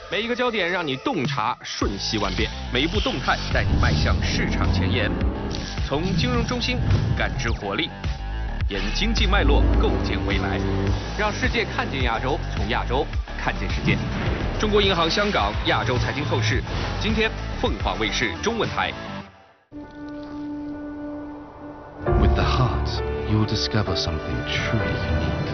每一个焦点让你洞察瞬息万变，每一步动态带你迈向市场前沿。从金融中心感知活力，沿经济脉络构建未来，让世界看见亚洲，从亚洲看见世界。中国银行香港亚洲财经透视，今天凤凰卫视中文台。 With the heart, you will discover something truly unique.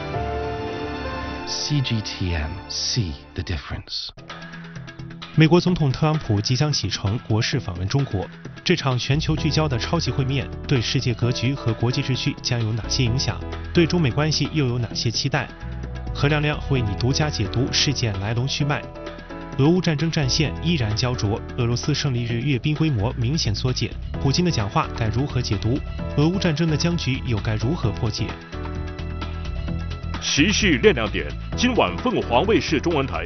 CGTN, see the difference. 美国总统特朗普即将启程国事访问中国，这场全球聚焦的超级会面对世界格局和国际秩序将有哪些影响？对中美关系又有哪些期待？何亮亮为你独家解读事件来龙去脉。俄乌战争战线依然焦灼，俄罗斯胜利日阅兵规模明显缩减，普京的讲话该如何解读？俄乌战争的僵局又该如何破解？ 时事亮亮点，今晚凤凰卫视中文台。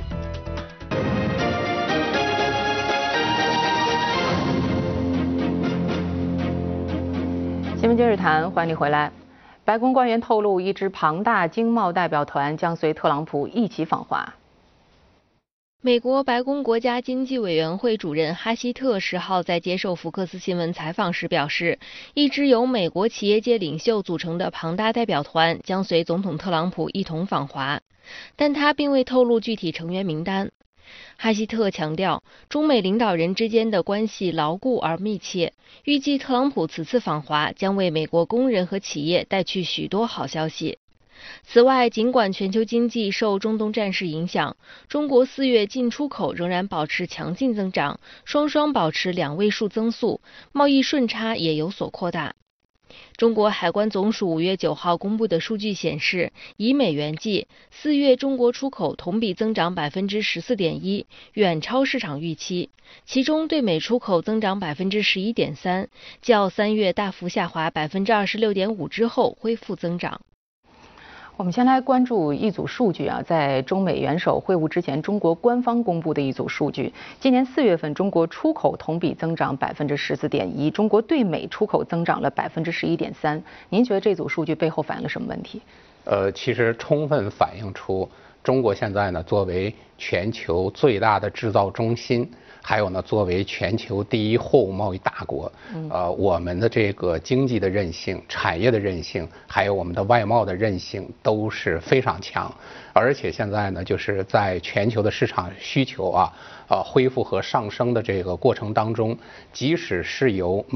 新闻今日谈，欢迎你回来。白宫官员透露，一支庞大经贸代表团将随特朗普一起访华。 美国白宫国家经济委员会主任哈希特10号在接受福克斯新闻采访时表示，一支由美国企业界领袖组成的庞大代表团将随总统特朗普一同访华，但他并未透露具体成员名单。哈希特强调，中美领导人之间的关系牢固而密切，预计特朗普此次访华将为美国工人和企业带去许多好消息。此外，尽管全球经济受中东战事影响，中国4月进出口仍然保持强劲增长，双双保持2位数增速，贸易顺差也有所扩大。中国海关总署5月9号公布的数据显示，以美元计，4月中国出口同比增长14.1%，远超市场预期。其中对美出口增长11.3%，较3月大幅下滑26.5%之后恢复增长。 我们先来关注一组数据啊，在中美元首会晤之前，中国官方公布的一组数据。今年4月份，中国出口同比增长14.1%，中国对美出口增长了11.3%。您觉得这组数据背后反映了什么问题？ 其实充分反映出中国现在呢，作为全球最大的制造中心，还有呢，作为全球第一货物贸易大国，我们的这个经济的韧性、产业的韧性，还有我们的外贸的韧性都是非常强。而且现在呢，就是在全球的市场需求恢复和上升的这个过程当中，即使是由